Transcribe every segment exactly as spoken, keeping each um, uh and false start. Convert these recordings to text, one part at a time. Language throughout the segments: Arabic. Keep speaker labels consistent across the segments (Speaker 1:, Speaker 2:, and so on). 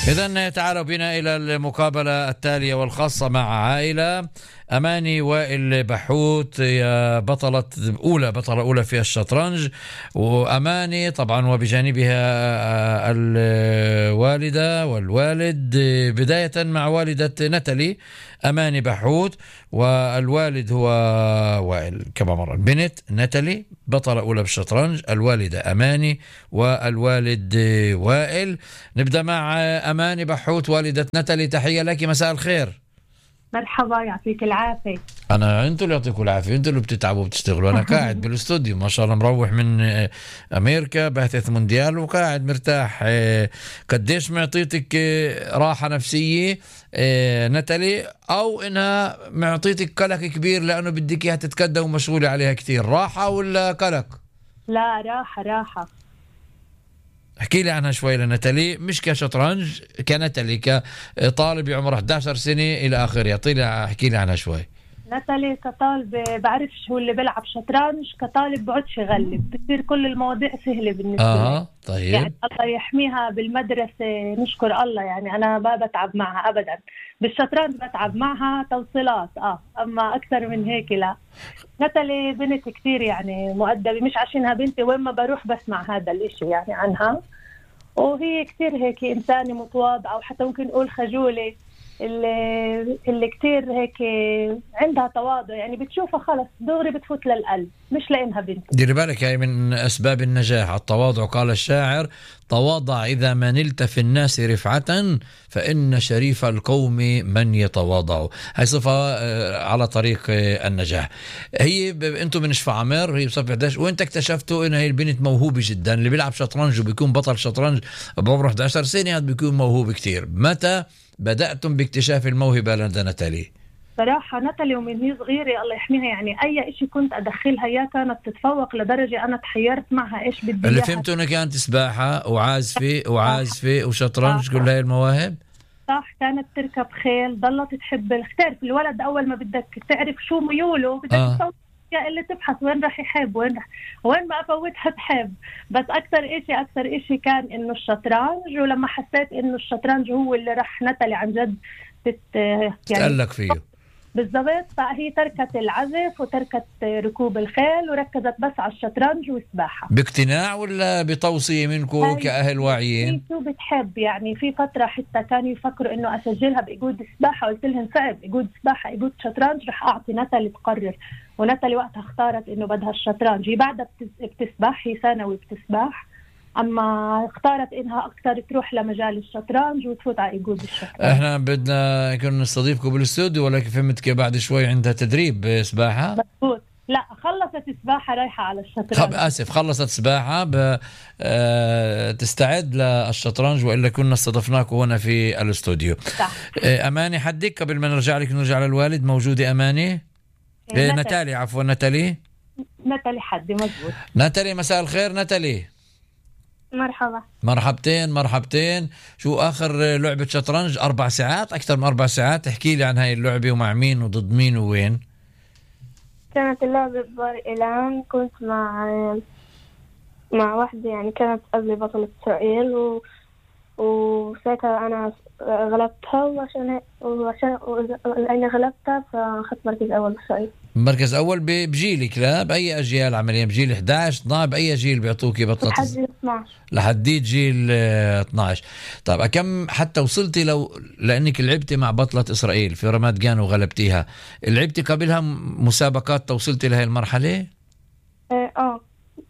Speaker 1: إذن تعالوا بنا إلى المقابلة التالية والخاصة مع عائلة أماني وائل بحوت، يا بطلة أولى بطلة أولى في الشطرنج. وأماني طبعا وبجانبها الوالدة والوالد، بداية مع والدة نتالي أماني بحوت، والوالد هو وائل كما مرة. بنت نتالي بطلة أولى بالشطرنج، الوالدة أماني والوالد وائل. نبدأ مع أماني بحوت والدة نتالي. تحية لك، مساء الخير.
Speaker 2: مرحبا، يعطيك العافية.
Speaker 1: أنا أنتوا اللي يعطيكم العافية، أنتوا اللي بتتعبوا وبتشتغلوا. أنا قاعد بالاستوديو ما شاء الله، مروح من أمريكا بعثة مونديال وقاعد مرتاح. قديش معطيتك راحة نفسية نتالي، أو إنها معطيتك قلق كبير لأنه بدك إياها تتقدم ومشغولة عليها كثير؟ راحة ولا قلق؟
Speaker 2: لا، راحة راحة.
Speaker 1: احكي لي عنها شوي لنتالي، مش كشطرنج، كنتالي كطالب عمره إحدى عشرة سنة إلى آخره. اعطيني احكي لي عنها شوي.
Speaker 2: نتالي كطالب بعرفش هو اللي بيلعب شطرنج، كطالب بعدش يغلب، بتصير كل المواضيع سهلة بالنسبة
Speaker 1: آه
Speaker 2: لي.
Speaker 1: طيب.
Speaker 2: يعني الله يحميها بالمدرسة، نشكر الله. يعني أنا ما بتعب معها أبدا. بالشطرنج بتعب معها توصيلات اه أما أكثر من هيك لا. نتالي بنت كتير يعني مؤدبة، مش عشانها بنتي وين ما بروح بسمع هذا الاشي يعني عنها. وهي كتير هيك إنسانة متواضعة، وحتى ممكن نقول خجولة، اللي, اللي كتير هيك عندها تواضع. يعني بتشوفها خلص دغري بتفوت للقلب، مش لأنها بنت.
Speaker 1: ديري بالك، هاي من أسباب النجاح التواضع. قال الشاعر: تواضع إذا ما نلت في الناس رفعة، فإن شريف القوم من يتواضع. هاي صفة على طريق النجاح. هي ب... أنتم من شفاعمر، هي بصف إحدى عشر. وأنت اكتشفتوا إن هي البنت موهوبة جدا. اللي بيلعب شطرنج وبيكون بطل شطرنج بعمره إحدى عشرة سنة هذا بيكون موهوب كتير. متى بدأتم باكتشاف الموهبة لدى نتالي؟
Speaker 2: صراحة نتالي ومن هي صغيرة الله يحميها، يعني أي إشي كنت أدخلها إياه كانت تتفوق، لدرجة أنا تحيرت معها إيش بدي.
Speaker 1: اللي فهمته إنها كانت سباحة وعازفة وعازفة وشطرنج، كل هاي المواهب.
Speaker 2: صح، كانت تركب خيل، ضلت تحب الختار. في الولد أول ما بدك تعرف شو ميوله بدك
Speaker 1: آه.
Speaker 2: تفوت اللي تبحث وين راح يحب، وين رح وين ما أفوتها تحب. بس أكثر إشي أكثر إشي كان إنه الشطرنج. ولما حسيت إنه الشطرنج هو اللي راح نتالي عن جد تت يعني
Speaker 1: تألق فيه
Speaker 2: بالضبط، فهي تركت العزف وتركت ركوب الخيل وركزت بس على الشطرنج والسباحة.
Speaker 1: باقتناع ولا بتوصية منكم كأهل واعيين؟
Speaker 2: شو بتحب يعني. في فترة حتى كانوا يفكروا إنه أسجلها بإيجود السباحة، قلت لهم صعب، إيجود سباحة إيجود شطرنج رح أعطي نتالي تقرر. ونتالي وقتها اختارت إنه بدها الشطرنج. هي بعدها بتسبح، هي ثانوي بتسبح، أما اختارت إنها أكثر تروح لمجال الشطرنج وتفوت على إيجود الشطرنج.
Speaker 1: احنا بدنا كنا نستضيفكم بالاستوديو، ولكن فهمت بعد شوي عندها تدريب سباحة.
Speaker 2: مظبوط. لا، خلصت سباحة رايحة على الشطرنج.
Speaker 1: خب آسف، خلصت سباحة ب... آه... تستعد للشطرنج، وإلا كنا استضفناكم هنا في الاستوديو.
Speaker 2: صح.
Speaker 1: آه... أماني حدك قبل ما نرجع لك، نرجع للوالد. موجودة أماني؟ إيه نتالي، عفوا نتالي.
Speaker 2: نتالي حدي مظبوط.
Speaker 1: نتالي مساء الخير. نتالي
Speaker 3: مرحبا.
Speaker 1: مرحبتين مرحبتين. شو آخر لعبة شطرنج؟ أربع ساعات، أكثر من أربع ساعات. احكي لي عن هاي اللعبة ومع مين وضد مين ووين.
Speaker 3: كانت اللعبة بدار إيلان، كنت مع مع واحدة يعني كانت قبل بطلة إسرائيل، و... وساعتها أنا غلبتها، وعشان وعشان لأني غلبتها فأخذت مركز أول بإسرائيل.
Speaker 1: مركز أول بجيلك؟ لا، بأي أجيال عمليا؟ بجيل إحدى عشر اثنا عشر؟ بأي جيل بيعطوكي بطلة؟
Speaker 3: لحد جيل اثنا عشر.
Speaker 1: لحد جيل اثنا عشر. طيب كم حتى وصلتي لو لأنك لعبتي مع بطلة إسرائيل في رماد جان وغلبتيها؟ لعبتي قبلها مسابقات توصلتي لهي المرحلة؟
Speaker 3: اه, آه.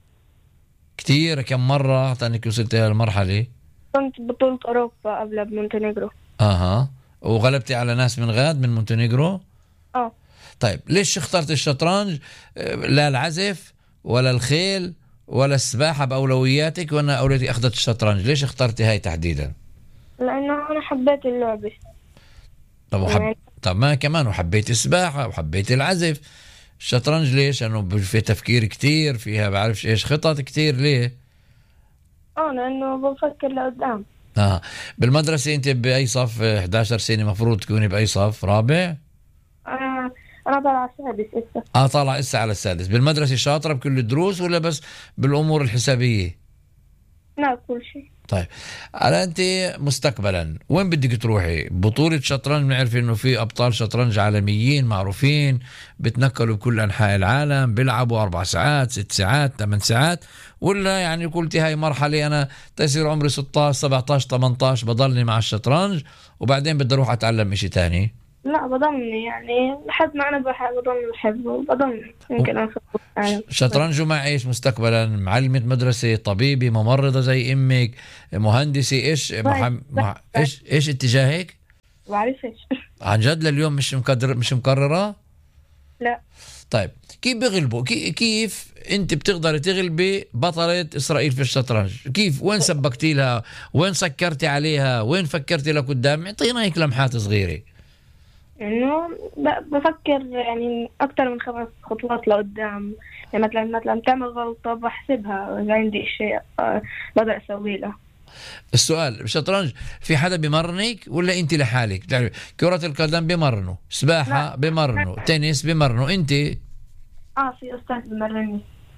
Speaker 1: كتير. كم مرة أنك وصلتي لهي المرحلة؟
Speaker 3: كنت بطولة أوروبا قبل بمونتينيغرو.
Speaker 1: اها. وغلبتي على ناس من غاد من مونتينيغرو؟
Speaker 3: اه.
Speaker 1: طيب ليش اخترت الشطرنج؟ لا العزف ولا الخيل ولا السباحة بأولوياتك، وانا أولوياتي أخذت الشطرنج. ليش اخترتي هاي تحديدا؟
Speaker 3: لأنه أنا حبيت اللعبة.
Speaker 1: طب وحب... طب ما كمان وحبيت السباحة وحبيت العزف، الشطرنج ليش؟ لأنه في تفكير كتير، فيها بعرفش إيش خطط كتير. ليه؟
Speaker 3: اه لأنه بفكر لقدام.
Speaker 1: آه. بالمدرسة أنت بأي صف؟ إحدى عشر سنة مفروض تكوني بأي صف؟ رابع؟
Speaker 3: أنا أنا طالعة السادس إسا.
Speaker 1: آه طالعة إسا على السادس. بالمدرسة شاطرة بكل الدروس ولا بس بالأمور الحسابية؟
Speaker 3: لا كل شيء.
Speaker 1: طيب على أنت مستقبلا وين بدك تروحي؟ بطولة شطرنج، بنعرف إنه في أبطال شطرنج عالميين معروفين بتنقلوا بكل أنحاء العالم، بيلعبوا أربع ساعات ست ساعات ثمان ساعات، ولا يعني قلتي هاي مرحلة أنا تصير عمري ستة عشر سبعة عشر ثمانية عشر بضلني مع الشطرنج وبعدين بدي أروح أتعلم إشي تاني؟
Speaker 3: لا بضلني يعني لحد ما أنا بحب بضل بحبه بضلني يمكن أنفق.
Speaker 1: شطرنج مع إيش مستقبلا؟ معلمة مدرسة، طبيبة، ممرضة زي أمك، مهندسة، إيش مح... مح... إيش إيش اتجاهك؟
Speaker 3: بعرفش.
Speaker 1: عن جد لليوم مش مقدر مش مقررة؟
Speaker 3: لا.
Speaker 1: طيب كيف بيغلبوا؟ كي... كيف أنت بتقدري تغلبي بطلة إسرائيل في الشطرنج؟ كيف؟ وين سبقتي لها؟ وين سكرتي عليها؟ وين فكرتي لقدام؟ اعطينا هيك لمحات صغيرة.
Speaker 3: إنه بفكر يعني أكتر من خمس خطوات لقدام، يعني مثلا مثلا تعمل غلطة بحسبها إذا عندي شيء بقدر أسوي له.
Speaker 1: السؤال بالشطرنج في حدا بمرنك ولا أنت لحالك؟ بتعرفي كرة القدم بمرنوا، سباحة بمرنوا، تنس بمرنوا، أنت؟
Speaker 3: آه في أستاذ بمرني.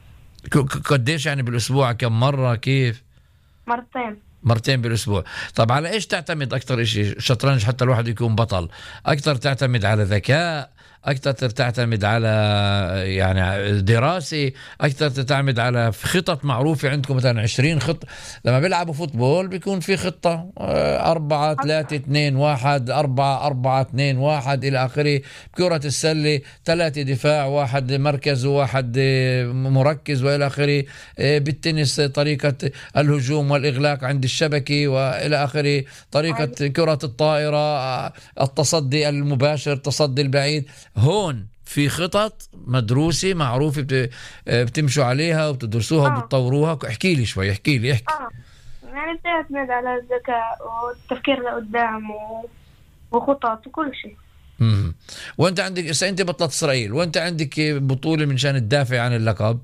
Speaker 1: قديش يعني بالأسبوع؟ كم مرة؟ كيف؟
Speaker 3: مرتين.
Speaker 1: مرتين بالأسبوع. طب على إيش تعتمد أكتر إشي الشطرنج حتى الواحد يكون بطل؟ أكتر تعتمد على ذكاء، أكتر تعتمد على يعني دراسة، أكتر تعتمد على خطط معروفة عندكم مثلا عشرين خطة؟ لما بيلعبوا فوتبول بيكون في خطة أربعة ثلاثة اثنين واحد، أربعة أربعة اثنين واحد إلى آخره. بكرة السلة ثلاثة دفاع، واحد مركز وواحد مركز وإلى آخره. بالتنس طريقة الهجوم والإغلاق عند الشبكة وإلى آخره. طريقة كرة الطائرة التصدي المباشر، التصدي البعيد. هون في خطط مدروسة معروفة بتمشوا عليها وبتدرسوها
Speaker 3: آه.
Speaker 1: وبتطوروها. احكي لي شوي، احكي لي احكي.
Speaker 3: آه. يعني بتعتمد على الذكاء والتفكير لقدام وخطط وكل شيء.
Speaker 1: امم وانت عندك إسا انت بطلت إسرائيل وانت عندك بطولة من شان تدافع عن اللقب؟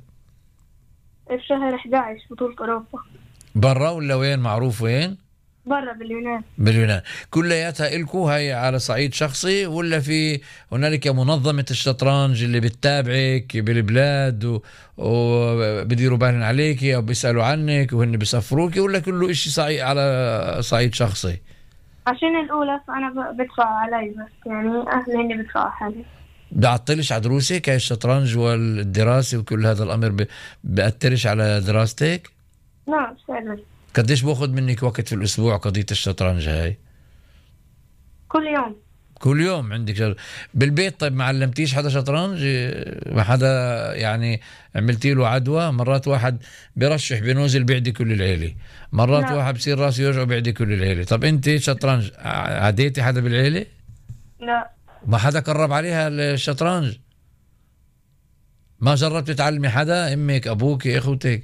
Speaker 3: في شهر إحدى عشر بطولة أوروبا.
Speaker 1: برا ولا وين؟ معروف وين؟
Speaker 3: برا باليونان.
Speaker 1: باليونان. كلياتها إلكو هاي على صعيد شخصي ولا في هنالك منظمة الشطرنج اللي بتتابعك بالبلاد وبديروا بالهم عليك أو بيسألوا عنك وهن بيسفروك، ولا كله إشي صعيد على صعيد شخصي؟
Speaker 3: عشان الأولى فأنا بدفع علي بس، يعني أهلي هني بدفعوا حالي.
Speaker 1: بعطلش على دروسك؟ هاي الشطرنج والدراسة وكل هذا الأمر بأثرش على دراستك؟
Speaker 3: لا بسألني.
Speaker 1: قديش باخذ منك وقت في الأسبوع قضية الشطرنج هاي؟
Speaker 3: كل يوم.
Speaker 1: كل يوم عندك شطرنج بالبيت؟ طيب ما علمتيش حدا شطرنج؟ ما حدا يعني عملتي له عدوى؟ مرات واحد برشح بنوزل بيعدي كل العيلة، مرات لا. واحد بصير راسه يوجعه بيعدي كل العيلة. طب انت شطرنج عديتي حدا بالعيلة؟
Speaker 3: لا.
Speaker 1: ما حدا قرب عليها الشطرنج؟ ما جربت تعلمي حدا؟ امك، ابوك، اخوتك؟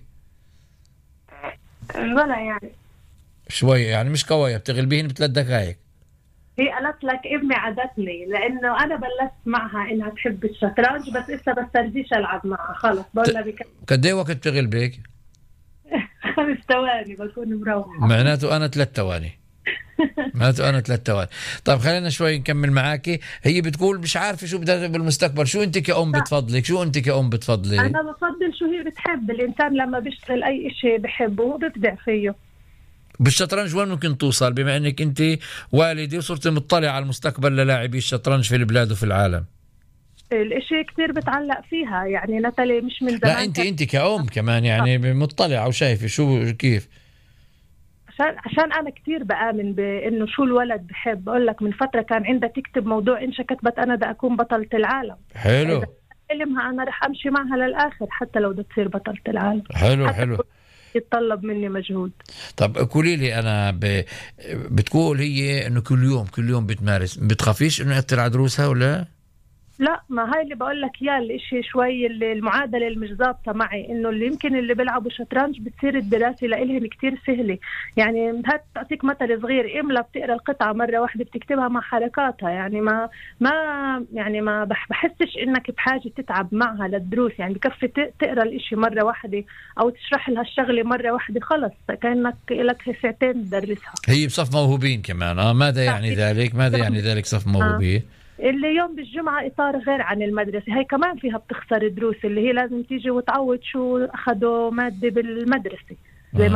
Speaker 3: بلا يعني
Speaker 1: شوي يعني مش قوية، بتغلبيهن بثلاث دقائق.
Speaker 2: هي قالت لك ابني عادتني لانه انا بلشت معها انها تحب الشطرنج بس لسه بسترجيش العب معها خلص بقول لها بك...
Speaker 1: قد ايه وقت بتغلبك؟
Speaker 2: خمس ثواني بكون مروحة.
Speaker 1: معناته انا ثلاث ثواني معناته انا ثلاث ثواني. طيب خلينا شوي نكمل معاكي. هي بتقول مش عارفه شو بدها بالمستقبل. شو انت كأم بتفضلك؟ شو انت كأم بتفضلي؟
Speaker 2: انا بفضل شو هي بتحب. الانسان لما بيشتغل اي شيء بحبه بيبدع فيه.
Speaker 1: بالشطرنج وين ممكن توصل بما انك انت والدي وصرت مطلع على المستقبل للاعبي الشطرنج في البلاد وفي العالم؟
Speaker 2: الاشي كتير بتعلق فيها يعني نتالي مش من زمان.
Speaker 1: لا انت انت كأم كمان يعني مطلعه وشايفه شو كيف.
Speaker 2: عشان عشان انا كتير بآمن بانه شو الولد بحب. اقول لك من فتره كان عندها تكتب موضوع انشا كتبت انا بدي اكون بطلة العالم.
Speaker 1: حلو.
Speaker 2: علمها انا رح امشي معها للاخر حتى لو بدها تصير بطلة العالم.
Speaker 1: حلو حلو.
Speaker 2: يتطلب مني مجهود.
Speaker 1: طب قولي لي انا ب... بتقول هي انه كل يوم كل يوم بتمارس، بتخافيش انه يأثر على دروسها ولا؟
Speaker 2: لا ما هاي اللي بقول لك اياه الاشي شوي اللي المعادله اللي مش ظابطه معي انه اللي يمكن اللي بيلعبوا شطرنج بتصير الدراسه لإلهم كتير سهله. يعني هات تعطيك مثل صغير، املا بتقرا القطعه مره واحده بتكتبها مع حركاتها. يعني ما ما يعني ما بحسش انك بحاجه تتعب معها للدروس. يعني بكفي تقرا الاشي مره واحده او تشرح لها الشغله مره واحده خلص كانك لك ساعتين تدرسها.
Speaker 1: هي بصف موهوبين كمان. اه ماذا يعني ذلك؟ ماذا يعني ذلك صف موهوبين؟
Speaker 2: اللي يوم بالجمعة إطار غير عن المدرسة. هاي كمان فيها بتخسر دروس اللي هي لازم تيجي وتعوض شو أخذوا مادة بالمدرسة زي آه. ما كيف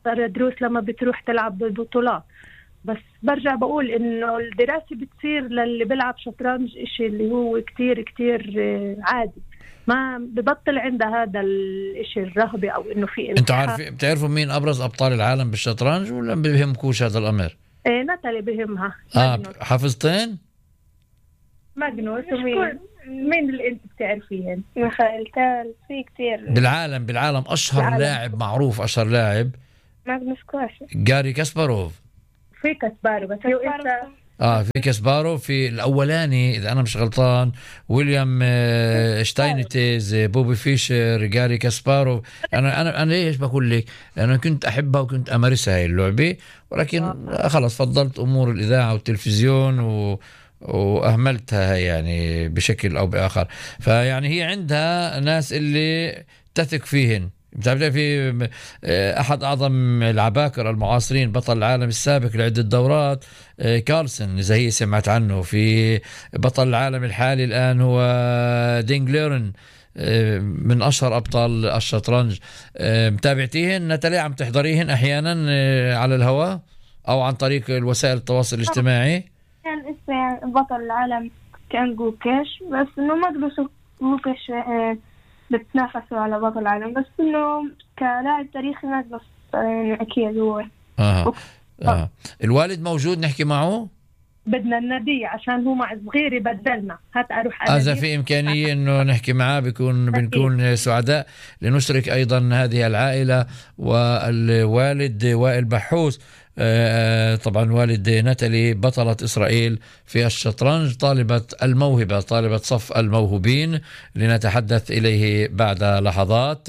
Speaker 2: دروس لما بتروح تلعب بالبطولات. بس برجع بقول إنه الدراسة بتصير للي بيلعب شطرنج إشي اللي هو كتير كتير عادي، ما ببطل عنده هذا الإشي الرهبة أو إنه في
Speaker 1: أنتوا عارفين بتعرفوا مين أبرز أبطال العالم بالشطرنج ولا بيهمكوش هذا الأمر؟
Speaker 2: إيه ناتالي بهمها.
Speaker 1: آه حافظتين؟
Speaker 2: ماغنوس ومين مين اللي أنت بتعرفيهن؟
Speaker 3: ميخائيل تال، في كتير
Speaker 1: بالعالم بالعالم أشهر بالعالم. لاعب معروف أشهر لاعب
Speaker 3: ماغنوس كارلسن،
Speaker 1: جاري كاسباروف.
Speaker 2: في كاسبارو بس هو إنت
Speaker 1: اه في كاسبارو في الاولاني اذا انا مش غلطان ويليام آه شتاينتز، بوبي فيشر، جاري كاسبارو. انا انا انا ليش بقول لك؟ لانه كنت احبها وكنت امارسها هاي اللعبه، ولكن آه. خلص فضلت امور الاذاعه والتلفزيون و واهملتها يعني بشكل او باخر. فيعني هي عندها ناس اللي تثق فيهن. بتعرف في احد اعظم العباقرة المعاصرين بطل العالم السابق لعدة دورات كارلسن، اذا هي سمعت عنه. في بطل العالم الحالي الان هو دينغليرن من اشهر ابطال الشطرنج. متابعتيهن ناتالي؟ عم تحضريهن احيانا على الهواء او عن طريق الوسائل التواصل الاجتماعي؟
Speaker 3: كان اسمه بطل العالم كان جوكيش، بس انه ما قدروا جوكيش بتنافسوا على بطل العالم، بس انه كلاعب تاريخي ما قدر يعني اكيد هو.
Speaker 1: آه. آه. الوالد موجود نحكي معه؟
Speaker 2: بدنا النادي عشان هو مع صغيري بدلنا هات اروح
Speaker 1: اذا في امكانيه انه نحكي معاه بيكون بنكون سعداء لنشرك ايضا هذه العائله والوالد وائل بحوث. آه طبعا والد ناتالي بطلة إسرائيل في الشطرنج، طالبة الموهبة، طالبة صف الموهوبين، لنتحدث إليه بعد لحظات.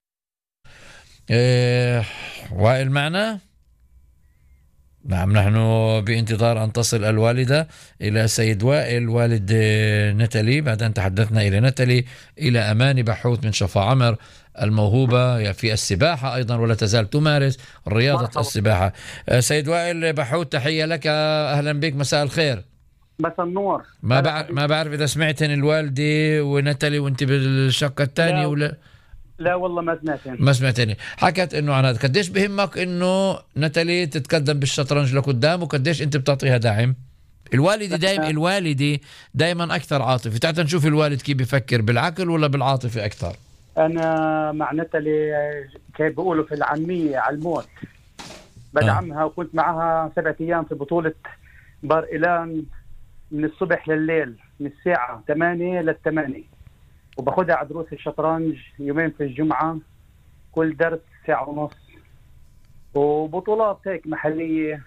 Speaker 1: آه وائل معنا؟ نعم، نحن بانتظار أن تصل الوالدة إلى سيد وائل والد ناتالي. بعد أن تحدثنا إلى ناتالي إلى أماني بحوث من شفا عمر الموهوبة في السباحة أيضا، ولا تزال تمارس رياضة مرحبا. السباحة. سيد وائل بحوث تحية لك، أهلا بك، مساء الخير.
Speaker 4: مساء النور.
Speaker 1: ما بعرف ما بعرف إذا سمعتن الوالدة وناتالي وأنت بالشقة الثانية ولا
Speaker 4: لا؟ والله ما سمعتني
Speaker 1: ما سمعتني. حكت انه عن هذا. قديش بهمك انه ناتالي تتقدم بالشطرنج لقدام، وقديش انت بتعطيها دعم؟ الوالدة دائما الوالدة دائما اكثر عاطفة. تعال نشوف الوالد كيف بيفكر، بالعقل ولا بالعاطفة اكثر؟
Speaker 4: انا مع ناتالي كيف بيقولوا في العامية على الموت، بدعمها. آه. وكنت معها سبعة ايام في بطولة بار إيلان من الصبح لليل، من الساعة ثمانية للثمانية، وباخدها على دروس الشطرنج يومين في الجمعة، كل درس ساعة ونص، وبطولات هيك محلية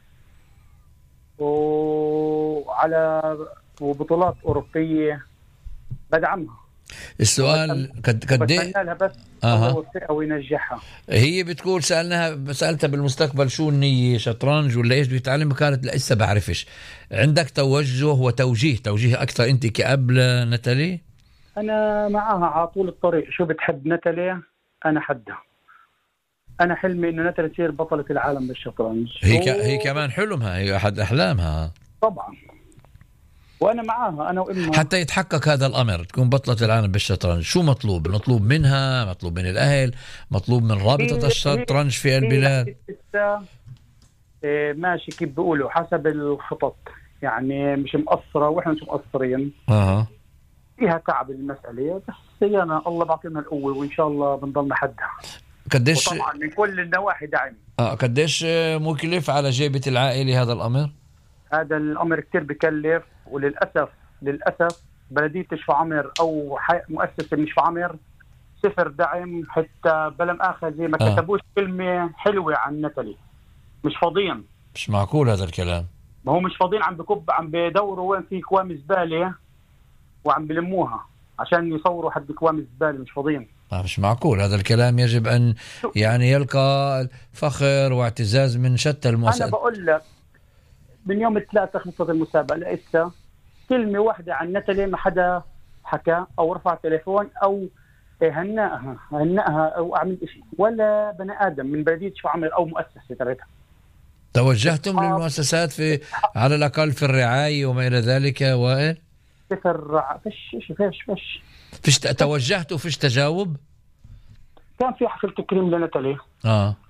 Speaker 4: وعلى وبطولات أوروبية بدعمها.
Speaker 1: السؤال قد ايه
Speaker 4: بس الله يوفقها وينجحها.
Speaker 1: هي بتقول سألناها سألتها بالمستقبل شو النية، شطرنج ولا ايش بيتعلم؟ كانت لسه بعرفش. عندك توجه وتوجيه توجيه أكثر أنت كأب ناتالي؟
Speaker 4: أنا معاها على طول الطريق. شو بتحب ناتالي؟ أنا حدها. أنا حلمي إنه ناتالي تصير بطلة العالم بالشطرنج.
Speaker 1: هي ك... هي كمان حلمها، هي أحد أحلامها
Speaker 4: طبعا، وأنا معاها أنا وإمها
Speaker 1: حتى يتحقق هذا الأمر، تكون بطلة العالم بالشطرنج. شو مطلوب؟ مطلوب منها، مطلوب من الأهل، مطلوب من رابطة الشطرنج في البلاد.
Speaker 4: إيه ماشي كيف بيقولوا حسب الخطط، يعني مش مقصرة وإحنا مش مقصرين.
Speaker 1: أها
Speaker 4: فيها تعب المسألة، بس هي أنا الله بعطينا القوة وإن شاء الله بنضل نحدها.
Speaker 1: قديش
Speaker 4: طبعا من كل النواحي دعم.
Speaker 1: آه قديش مكلف على جيبة العائلة هذا الأمر؟
Speaker 4: هذا الأمر كتير بكلف، وللأسف للأسف بلدية شفا عمر أو مؤسسة من شفا عمر صفر دعم، حتى بلم آخر زي ما آه. كتبوش كلمة حلوة عن ناتالي. مش فاضيين.
Speaker 1: مش معقول هذا الكلام.
Speaker 4: ما هو مش فاضيين، عم بكب عم بدوروا وين في كوام زبالة وعم بلموها عشان يصوروا حد كوام الزبالة. مش فاضيين.
Speaker 1: مش معقول هذا الكلام. يجب أن يعني يلقى فخر واعتزاز من شتى المؤسسات.
Speaker 4: أنا بقول لك من يوم الثلاثاء خلصت المسابقة لسه كلمة واحدة عن ناتالي ما حدا حكى أو رفع تليفون أو هنأها هنأها أو أعمل إشي، ولا بني آدم من بلدية شفا عمر أو مؤسسة تريتها.
Speaker 1: توجهتم للمؤسسات في على الأقل في الرعاية وما إلى ذلك وائل؟
Speaker 4: في الرعاية فيش فيش فيش
Speaker 1: فيش توجهتوا فيش تجاوب؟
Speaker 4: كان في حفل تكريم لناتالي.
Speaker 1: آه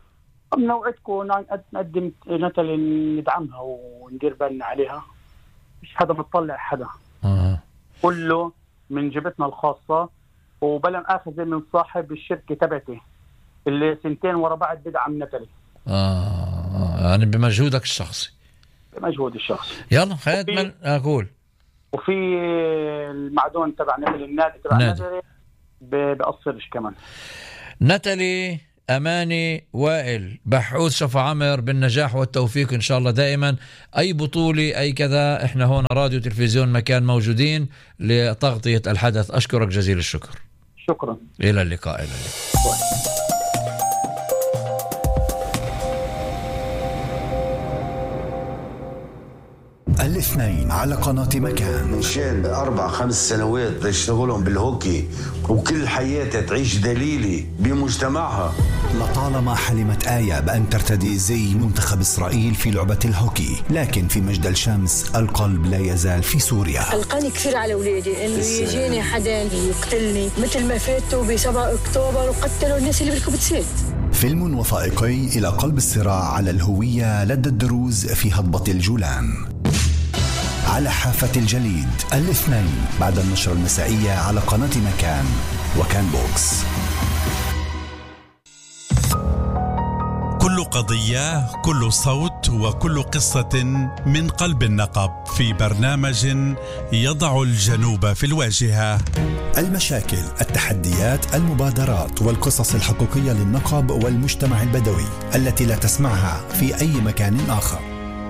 Speaker 4: بنوعدكم نقدم نتالي ندعمها وندير بالنا عليها، مش حدا مطلع حدا.
Speaker 1: آه.
Speaker 4: كله من جبتنا الخاصة، وبلا مآخذة من صاحب الشركة تبعتي اللي سنتين ورا بعض بدعم نتالي.
Speaker 1: آه يعني بمجهودك الشخصي.
Speaker 4: بمجهود الشخصي.
Speaker 1: يلا خيات من أقول.
Speaker 4: وفي المعدون تبع نتالي، النادي تبع نتالي بقصرش كمان.
Speaker 1: نتالي أماني وائل، بحوث شفا عمر، بالنجاح والتوفيق إن شاء الله دائما. أي بطولة أي كذا، إحنا هون راديو تلفزيون مكان موجودين لتغطية الحدث. أشكرك جزيل الشكر.
Speaker 4: شكرا.
Speaker 1: إلى اللقاء. إلى اللقاء.
Speaker 5: الاثنين على قناة مكان.
Speaker 6: من شان أربع خمس سنوات تشتغلهم بالهوكي وكل حياتها تعيش دليلي بمجتمعها.
Speaker 5: لطالما حلمت آية بأن ترتدي زي منتخب إسرائيل في لعبة الهوكي، لكن في مجد الشمس القلب لا يزال في سوريا.
Speaker 7: قلقني كثير على أولادي إنه يجيني حدا يقتلني مثل ما فاتوا بسبعة أكتوبر وقتلوا الناس اللي بركبوا بسيط.
Speaker 5: فيلم وثائقي إلى قلب الصراع على الهوية لدى الدروز في هضبة الجولان. على حافة الجليد الاثنين بعد النشرة المسائية على قناة مكان وكان بوكس.
Speaker 8: كل قضية، كل صوت، وكل قصة من قلب النقب في برنامج يضع الجنوب في الواجهة.
Speaker 5: المشاكل، التحديات، المبادرات والقصص الحقيقية للنقب والمجتمع البدوي التي لا تسمعها في أي مكان آخر.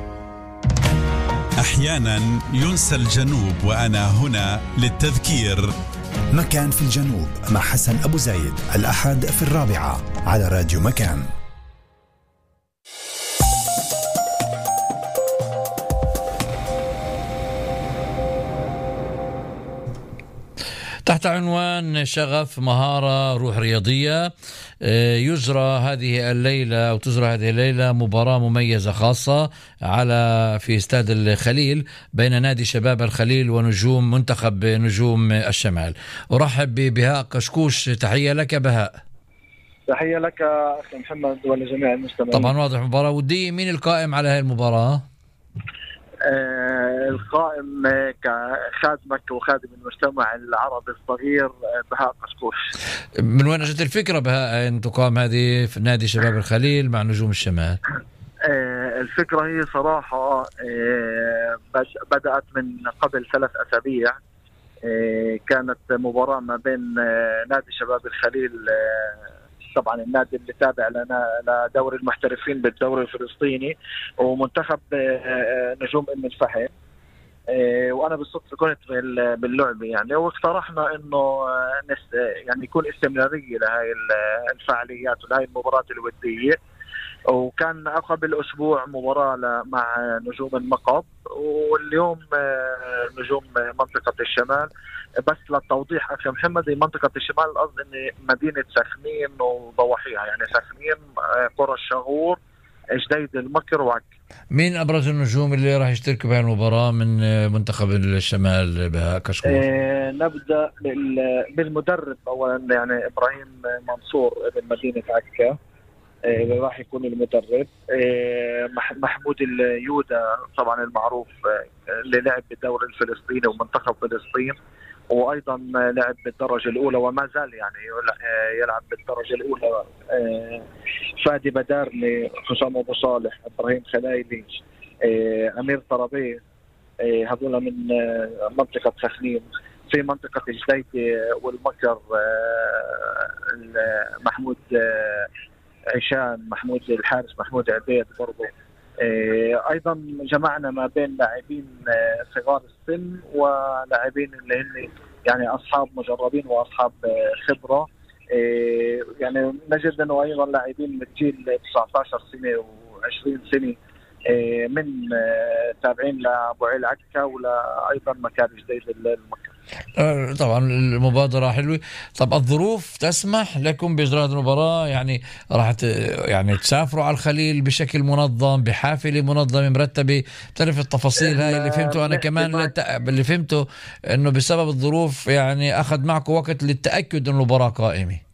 Speaker 8: أحيانا ينسى الجنوب وأنا هنا للتذكير.
Speaker 5: مكان في الجنوب مع حسن أبو زايد، الأحد في الرابعة على راديو مكان.
Speaker 1: تحت عنوان شغف، مهارة، روح رياضية، يجرى هذه الليلة أو تجرى هذه الليلة مباراة مميزة خاصة على في استاد الخليل بين نادي شباب الخليل ونجوم منتخب نجوم الشمال. أرحب ببهاء قشقوش. تحية لك بهاء.
Speaker 9: تحية لك أخي محمد ولجميع المستمعين.
Speaker 1: طبعا واضح مباراة ودية. مين القائم على هذه المباراة؟
Speaker 9: آه القائم كخادمك وخادم المجتمع العربي الصغير بهاء قشقوش.
Speaker 1: من وين اجت الفكرة بهاء ان تقام هذه في نادي شباب الخليل مع نجوم الشمال؟
Speaker 9: آه الفكرة هي صراحة آه بدأت من قبل ثلاث أسابيع. آه كانت مباراة ما بين آه نادي شباب الخليل، آه طبعا النادي اللي تابع لنا لدوري المحترفين بالدوري الفلسطيني، ومنتخب نجوم ام الفحم. وانا بالصدفه كنت باللعبه يعني، واقترحنا انه يعني يكون استمراريه لهي الفعاليات ولهي المباريات الوديه. وكان قبل اسبوع مباراه مع نجوم المقب، واليوم نجوم منطقه الشمال. بس للتوضيح اخي محمد، منطقه الشمال القصد ان مدينه سخنين وضواحيها، يعني سخنين، قرى الشغور، جديد المكر وعك.
Speaker 1: مين ابرز النجوم اللي راح يشتركوا بهذه المباراه من منتخب الشمال بهاء قشقوش؟
Speaker 9: آه نبدا بالمدرب اولا، يعني ابراهيم منصور ابن مدينه عكا آه راح يكون المدرب. آه محمود اليودا طبعا المعروف آه اللي لعب بالدوري الفلسطيني ومنتخب فلسطين، وايضا لعب بالدرجه الاولى وما زال يعني يلعب بالدرجه الاولى. فادي بدارني، حسام ابو صالح، ابراهيم خلايلي، امير طرابيه، هذول من منطقه سخنين. في منطقه جديد والمكر محمود عشان، محمود الحارس محمود عبيد برضه. ايضا جمعنا ما بين لاعبين صغار السن ولاعبين اللي هن يعني اصحاب مجربين واصحاب خبره. يعني نجد انه ايضا لاعبين من جيل تسعة عشر سنه وعشرين سنه من تابعين لابو عيل عكا ولا ايضا مكان جديد المكر.
Speaker 1: طبعا المبادرة حلوة. طب الظروف تسمح لكم بإجراء المباراة؟ يعني راح يعني تسافروا على الخليل بشكل منظم بحافلة منظمة مرتبة؟ تعرف التفاصيل هاي اللي فهمته أنا كمان. اللي فهمته أنه بسبب الظروف يعني أخذ معكم وقت للتأكد أن المباراة قائمة.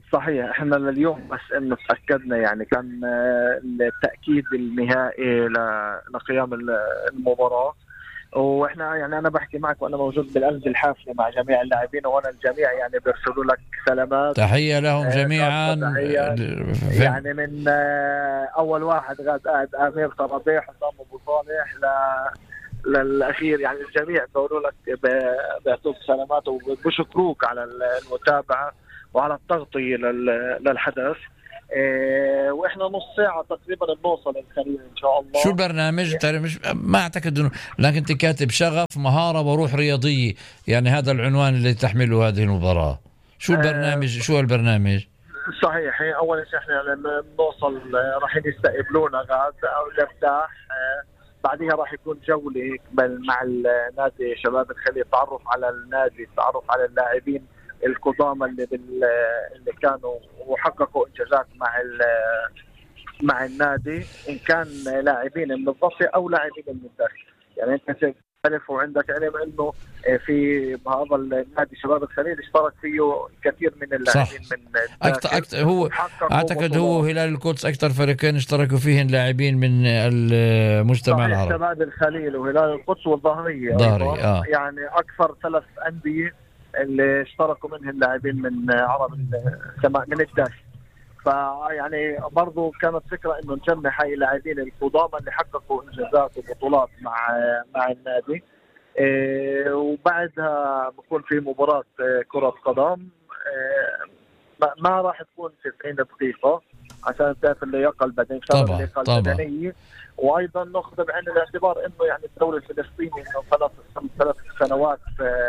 Speaker 9: صحيح. احنا لليوم بس انه تاكدنا، يعني كان التاكيد النهائي لقيام المباراه، واحنا يعني انا بحكي معك وانا موجود بالقلب الحافله مع جميع اللاعبين، وانا الجميع يعني بيرسلوا لك سلامات،
Speaker 1: تحيه لهم جميعا.
Speaker 9: يعني من اول واحد غاد قاعد امير طرابيح، حسام ابو صالح، ل للاخير، يعني الجميع بيقولوا لك بيعطوك سلامات وبشكروك على المتابعه وعلى التغطيه للحدث. إيه واحنا نص ساعه تقريبا بنوصل الخليل ان شاء الله.
Speaker 1: شو البرنامج؟ يعني مش ما اعتقد انه، لكن انت كاتب شغف، مهاره وروح رياضيه، يعني هذا العنوان اللي تحمله هذه المباراه. شو البرنامج؟ آه شو البرنامج؟
Speaker 9: صحيح. اول شيء احنا لما بنوصل راح يستقبلونا غاد او الافتتاح، آه بعدها راح يكون جوله مع النادي شباب الخليل، تعرف على النادي، تعرف على اللاعبين القدامى اللي بال... اللي كانوا وحققوا انجازات مع ال... مع النادي، ان كان لاعبين من الضفه او لاعبين من الداخل. يعني انت تعرف وعندك علم انه في هذا النادي شباب الخليل اشترك فيه كثير من اللاعبين من
Speaker 1: الداخل. أكتر هو اعتقد هو هلال القدس اكثر فريقين اشتركوا فيهن لاعبين من المجتمع العربي.
Speaker 9: شباب الخليل وهلال القدس والظهرية
Speaker 1: ظهري آه.
Speaker 9: يعني اكثر ثلاث انديه اللي اشتركوا منهم اللاعبين من عرب من الداخل. فيعني برضو كانت فكره انه نجمع هاي اللاعبين القدامى اللي حققوا انجازات وبطولات مع مع النادي. إيه وبعدها بكون في مباراه كره قدم، إيه ما راح تكون تسعين دقيقه عشان تعرف اللياقه البدنيه،
Speaker 1: طبعا طبعا.
Speaker 9: وايضا ناخذ بعين الاعتبار انه يعني الدوله الفلسطينيه انه ثلاث ثلاث سنوات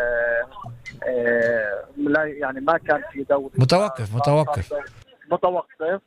Speaker 9: لا يعني ما كان في دوله
Speaker 1: متوقف متوقف
Speaker 9: متوقف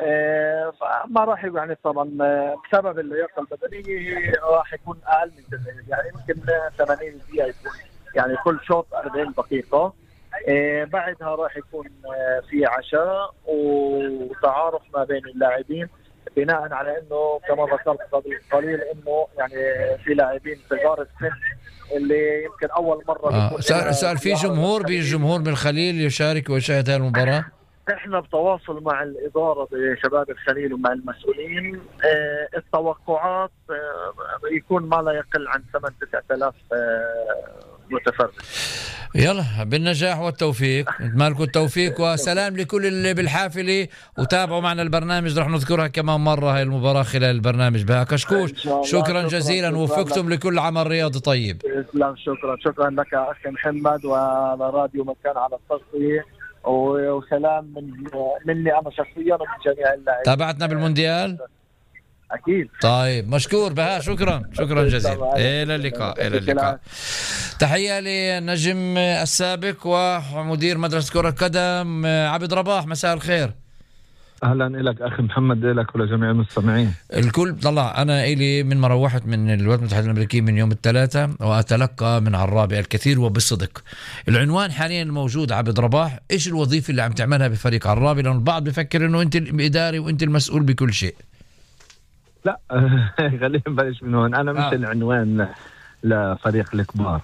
Speaker 9: فما راح يعني طبعا بسبب اللياقه البدنيه راح يكون اقل من تسعين، يعني يمكن ثمانين دقيقه يكون، يعني كل شوط أربعين دقيقه. بعدها راح يكون في عشاء وتعارف ما بين اللاعبين، بناء على انه كما ذكرت قبل قليل انه يعني في لاعبين صغار السن اللي يمكن اول مره
Speaker 1: آه. سأل, سأل في جمهور بالجمهور من الخليل يشارك ويشاهد هذه المباراه؟
Speaker 9: احنا بتواصل مع الاداره بشباب الخليل ومع المسؤولين. اه التوقعات اه يكون ما لا يقل عن ثمانية تسعة آلاف اه متفرج.
Speaker 1: يلا بالنجاح والتوفيق، نتمنى لكم التوفيق، وسلام لكل اللي بالحافله وتابعوا معنا البرنامج، رح نذكرها كمان مره هاي المباراه خلال البرنامج بها. كشكوش شكرا, شكرا جزيلا، ووفقتم لكل عمل رياضي طيب.
Speaker 9: شكرا شكرا لك اخي محمد وراديو مكان على التغطيه، وسلام من مني انا شخصيا ومن جميع اللاعبين.
Speaker 1: تابعتنا بالمونديال
Speaker 9: اكيد.
Speaker 1: طيب مشكور بها، شكرا شكرا جزيلا. الى اللقاء الى اللقاء. تحيه للنجم السابق ومدير مدرسه كره قدم عبد رباح، مساء الخير.
Speaker 10: اهلا لك اخي محمد، لك ولجميع المستمعين
Speaker 1: الكل. طلع انا الي من مروحت من الولايات المتحده الامريكيه من يوم الثلاثاء، واتلقى من عرابي الكثير وبالصدق. العنوان حاليا الموجود عبد رباح، ايش الوظيفه اللي عم تعملها بفريق عرابي؟ لانه البعض بفكر انه انت الاداري وانت المسؤول بكل شيء.
Speaker 10: لا خلينا نبلش من هون. انا مش آه. العنوان لفريق الكبار.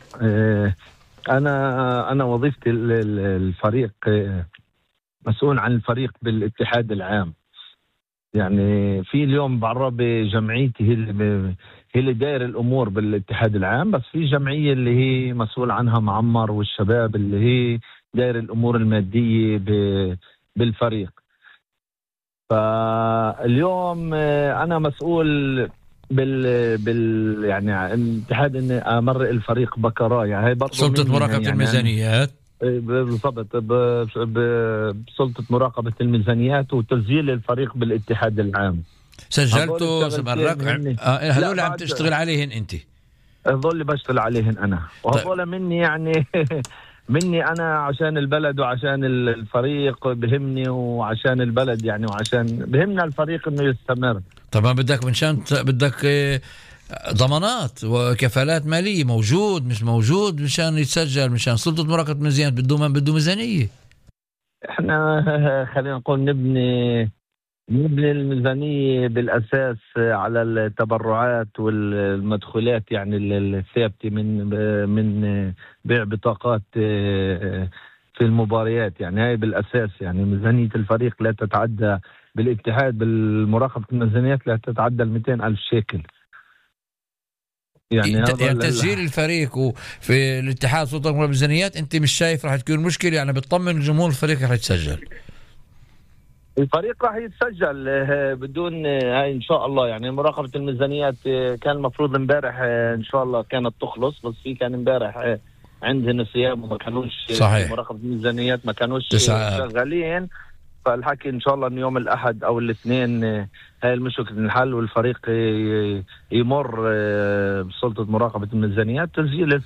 Speaker 10: انا انا وظيفتي الفريق مسؤول عن الفريق بالاتحاد العام. يعني في اليوم بعرابي جمعيتي هي اللي هي اللي داير الامور بالاتحاد العام، بس في جمعيه اللي هي مسؤول عنها معمر والشباب اللي هي داير الامور الماديه بالفريق. فاليوم انا مسؤول بال بال يعني الاتحاد اني امرق الفريق بكرايا، هي برضه
Speaker 1: سلطه مراقبه يعني الميزانيات.
Speaker 10: بالضبط، بسلطه مراقبه الميزانيات وتسجيل الفريق بالاتحاد العام.
Speaker 1: سجلته سمرك هذول عم تشتغل عليهن انت؟
Speaker 10: هذول اللي بشتغل عليهن انا، وهذول مني يعني مني انا عشان البلد وعشان الفريق بهمني، وعشان البلد يعني، وعشان بهمنا الفريق انه يستمر.
Speaker 1: طبعا بدك منشان بدك ضمانات وكفالات ماليه، موجود مش موجود مشان يتسجل، مشان سلطه مراقبه الميزانيات بده من بده ميزانيه.
Speaker 10: احنا خلينا نقول نبني نبني الميزانيه بالاساس على التبرعات والمدخولات يعني الثابته من من بيع بطاقات في المباريات. يعني هاي بالأساس، يعني ميزانية الفريق لا تتعدى بالاتحاد بالمراقبة الميزانيات لا تتعدى مئتين ألف شيكل.
Speaker 1: يعني, يعني تسجيل الفريق وفي الاتحاد سلطة الميزانيات انت مش شايف راح تكون مشكلة؟ يعني بتطمن الجمهور الفريق راح يتسجل؟
Speaker 10: الفريق راح يتسجل بدون هاي ان شاء الله. يعني مراقبة الميزانيات كان المفروض امبارح ان شاء الله كانت تخلص، بس في كان امبارح عندنا صيام وما كانوش
Speaker 1: صحيح.
Speaker 10: مراقبة الميزانيات ما كانوش
Speaker 1: تسعة.
Speaker 10: شغالين، فالحكي ان شاء الله ان يوم الاحد او الاثنين هاي المشكلة تنحل والفريق يمر بسلطة مراقبة الميزانيات. تسجيل